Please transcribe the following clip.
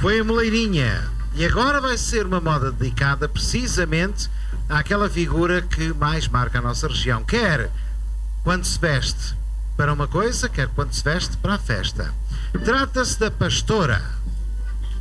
Foi a Moleirinha. E agora vai ser uma moda dedicada precisamente àquela figura que mais marca a nossa região. Quer quando se veste para uma coisa, quer quando se veste para a festa. Trata-se da pastora.